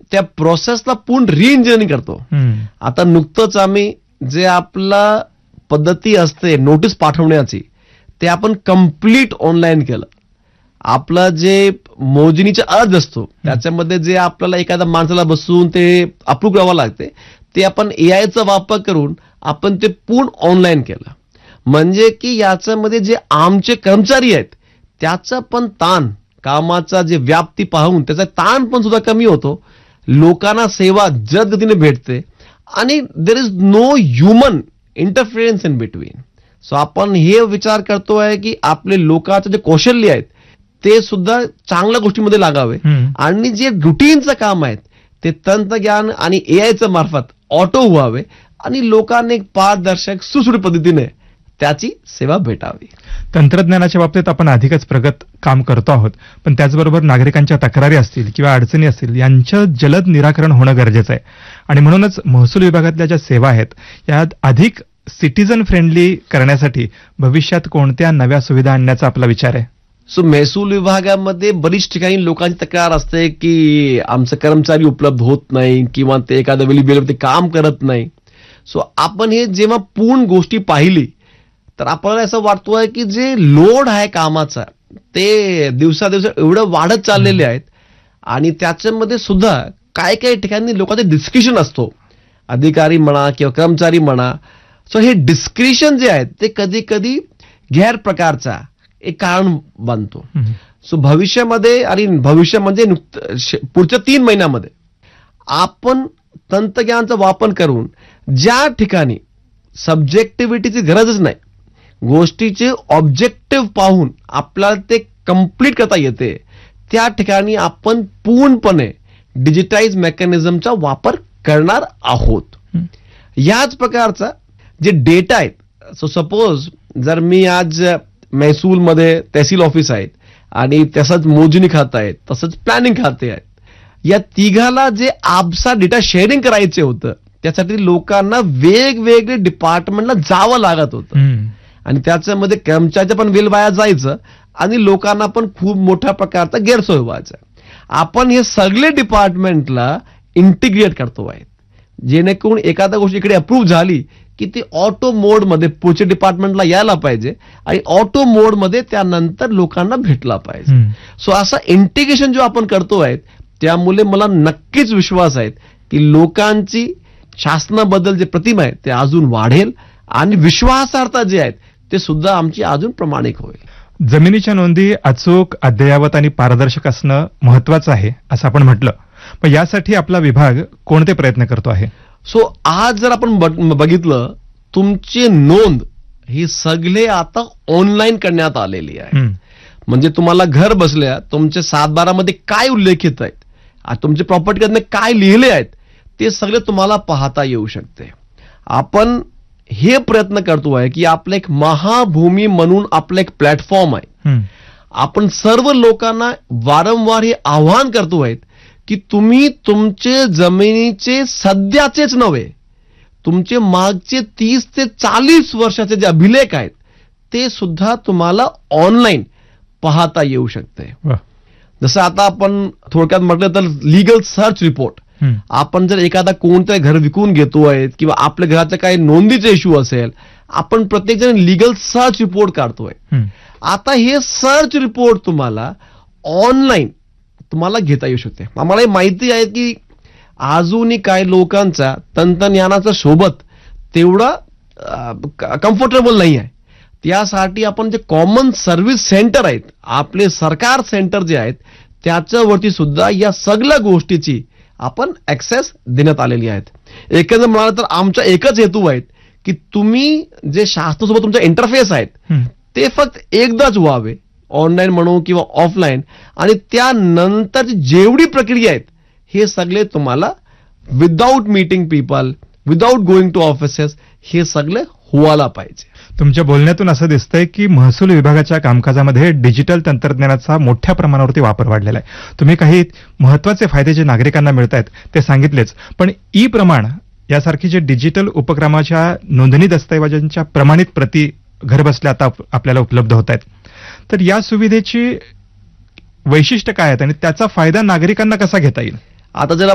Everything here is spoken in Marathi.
त्या प्रोसेसला पूर्ण रिइंजिनिअरिंग करतो. आता नुकतंच आम्ही जे आपला पद्धती असते नोटीस पाठवण्याची ते आपण कम्प्लीट ऑनलाईन केलं. आपला जे मोजणीचा अर्ज असतो त्याच्यामध्ये जे आपल्याला एखाद्या माणसाला बसून ते अप्रूव्ह करावं लागते ते आपण एआयचा वापर करून आपण ते पूर्ण ऑनलाईन केलं. म्हणजे की याच्यामध्ये जे आमचे कर्मचारी आहेत त्याचा पण ताण, कामाचा जे व्याप्ती पाहून त्याचा ताण पण सुद्धा कमी होतो. लोकांना सेवा जलदगतीने भेटते आणि there is no human interference in between. So आपण हे विचार करतोय की आपले लोकांचे जे कौशल्य आहेत ते सुद्धा चांगल्या गोष्टीमध्ये लागावे आणि जे रुटीनचं काम आहेत ते तंत्रज्ञान आणि एआयच्या मार्फत ऑटो व्हावे आणि लोकांना एक पारदर्शक सुसूत्र पद्धतीने त्याची सेवा भेटावी. तंत्रज्ञानाच्या बाबतीत आपण अधिकच प्रगत काम करतो आहोत, पण त्याचबरोबर नागरिकांच्या तक्रारी असतील किंवा अडचणी असतील यांचं जलद निराकरण होणं गरजेचं आहे. आणि म्हणूनच महसूल विभागातल्या ज्या सेवा आहेत यात अधिक सिटीजन फ्रेंडली करण्यासाठी भविष्यात कोणत्या नव्या सुविधा आणण्याचा आपला विचार आहे? सो महसूल विभागामध्ये बरीच ठिकाणी लोकांची तक्रार असते की आमचे कर्मचारी उपलब्ध होत नाही किंवा ते एखाद्या वेळी काम करत नाही. सो आपण हे जेव्हा पूर्ण गोष्टी पाहिली तर आपल्याला असं वाटतोय की जे लोड आहे कामाचा ते दिवसादिवस एवढं वाढत चाललेले आहेत आणि त्याच्यामध्ये सुद्धा काय ठिकाणी लोकांचे डिस्कशन असतो, अधिकारी म्हणा किंवा कर्मचारी म्हणा. सो हे डिस्क्रिशन जे आहेत ते कधी कधी गैर प्रकारचा एक कारण बनतो. सो भविष्यामध्ये आणि भविष्य म्हणजे पुढच्या 3 महिन्यामध्ये आपण तंत्रज्ञानाचा वापर करून ज्या ठिकाणी सब्जेक्टिव्हिटीची गरजच नाही, गोष्टीचे ऑब्जेक्टिव्ह पाहून आपल्याला ते कंप्लीट करता येते, त्या ठिकाणी आपण पूर्णपणे डिजिटाइज मेकॅनिझमचा वापर करणार आहोत. याच प्रकारचा जे डेटा आहेत, सो सपोज जर मी आज महसूलमध्ये तहसील ऑफिस आहेत आणि तसंच मोजणी खातं आहेत, तसंच प्लॅनिंग खाते आहेत, या तिघाला जे आपसा डेटा शेअरिंग करायचे होतं त्यासाठी लोकांना वेगवेगळे डिपार्टमेंटला जावं लागत होतं आणि त्याच्यामध्ये कर्मचाऱ्याचं पण वेळ वाया जायचं आणि लोकांना पण खूप मोठ्या प्रकारचा गैरसोय व्हायचा. आपण हे सगळे डिपार्टमेंटला इंटिग्रेट करतो आहेत जेणेकरून एखाद्या गोष्ट इकडे अप्रूव्ह झाली की ती ऑटो मोडमध्ये पुढच्या डिपार्टमेंटला यायला पाहिजे आणि ऑटो मोडमध्ये त्यानंतर लोकांना भेटला पाहिजे. सो असं इंटिग्रेशन जो आपण करतो आहे त्यामुळे मला नक्कीच विश्वास आहे की लोकांची शासनाबद्दल जे प्रतिमा आहे ते अजून वाढेल आणि विश्वासार्हता जे आहेत ते सुद्धा आमची अजून प्रामाणिक होईल. जमिनीच्या नोंदी अचूक, अद्ययावत आणि पारदर्शक असणं महत्वाचं आहे असं आपण म्हटलं, पण यासाठी आपला विभाग कोणते प्रयत्न करतो आहे? सो आज जर आपण बघितलं तुमची नोंद ही सगळे आता ऑनलाईन करण्यात आलेली आहे. म्हणजे तुम्हाला घर बसल्या तुमचे 7/12 मध्ये काय उल्लेखित आहेत, तुमचे प्रॉपर्टी कडनं काय लिहिले आहेत ते सगळे तुम्हाला पाहता येऊ शकते. आपण हे प्रयत्न करतो आहे की आपलं एक महाभूमी म्हणून आपलं एक प्लॅटफॉर्म आहे. आपण सर्व लोकांना वारंवार हे आवाहन करतो आहेत की तुम्ही तुमचे जमिनीचे सध्याचेच नव्हे, तुमचे मागचे 30 ते 40 वर्षाचे जे अभिलेख आहेत ते सुद्धा तुम्हाला ऑनलाईन पाहता येऊ शकते. जसं आता आपण थोडक्यात म्हटलं तर लिगल सर्च रिपोर्ट, आपण जर एखादा कोणतं घर विकून घेतोय किंवा आपल्या घराचा काही नोंदीचा इश्यू असेल, आपण प्रत्येक जण लिगल सर्च रिपोर्ट काढतोय. आता हे सर्च रिपोर्ट तुम्हाला ऑनलाईन तुम्हाला घेता येऊ शकते. आम्हाला माहिती आहे की अजूनही काही लोकांचा तंत्रज्ञानाचा सोबत तेवढा कम्फर्टेबल नाही आहे. त्यासाठी आपण जे कॉमन सर्व्हिस सेंटर आहेत, आपले सरकार सेंटर जे आहेत त्याच्यावरती सुद्धा या सगळ्या गोष्टीची आपण ऍक्सेस देण्यात आलेली आहेत. एकंदर म्हणाल तर आमचा एकच हेतू आहे की तुम्ही जे शास्त्रासोबत तुमचा इंटरफेस आहेत ते फक्त एकदाच व्हावे, ऑनलाईन म्हणू किंवा ऑफलाईन, आणि त्यानंतर जेवढी प्रक्रिया आहेत हे सगळे तुम्हाला without meeting people, without going to offices हे सगळे व्हायला पाहिजे. तुमच्या बोलण्यातून असं दिसतंय की महसूल विभागाच्या कामकाजामध्ये डिजिटल तंत्रज्ञानाचा मोठ्या प्रमाणावरती वापर वाढलेला आहे. तुम्ही काही महत्वाचे फायदे जे नागरिकांना मिळत आहेत ते सांगितलेच, पण ई प्रमाण यासारखी जे डिजिटल उपक्रमाच्या नोंदणी दस्तऐवजांच्या प्रमाणित प्रती घरबसल्या आता आपल्याला उपलब्ध होत आहेत, तर या सुविधेची वैशिष्ट्य काय आहेत आणि त्याचा फायदा नागरिकांना कसा घेता येईल? आता जर